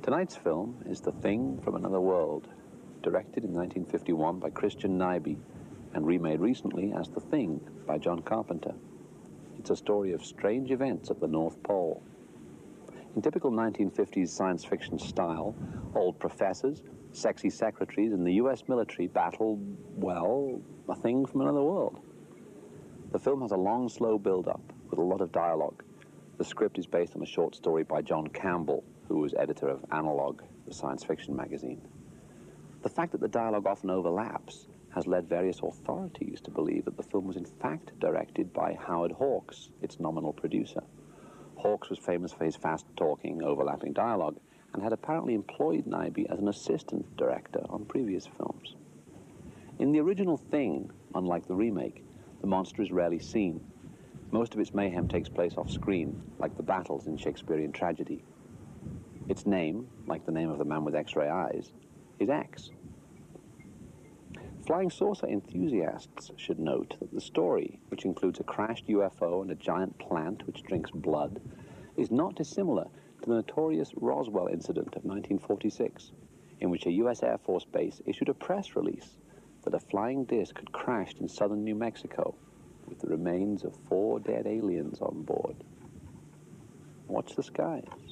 Tonight's film is The Thing from Another World, directed in 1951 by Christian Nyby and remade recently as The Thing by John Carpenter. It's a story of strange events at the North Pole. In typical 1950s science fiction style, old professors, sexy secretaries, and the U.S. military battled, well, a thing from another world. The film has a long, slow build-up with a lot of dialogue. The script is based on a short story by John Campbell, who was editor of Analog, the science fiction magazine. The fact that the dialogue often overlaps has led various authorities to believe that the film was in fact directed by Howard Hawks, its nominal producer. Hawks was famous for his fast-talking, overlapping dialogue, and had apparently employed Nyby as an assistant director on previous films. In the original Thing, unlike the remake, the monster is rarely seen. Most of its mayhem takes place off-screen, like the battles in Shakespearean tragedy. Its name, like the name of the man with X-ray eyes, is X. Flying saucer enthusiasts should note that the story, which includes a crashed UFO and a giant plant which drinks blood, is not dissimilar to the notorious Roswell incident of 1946, in which a U.S. Air Force base issued a press release that a flying disc had crashed in southern New Mexico with the remains of 4 dead aliens on board. Watch the skies.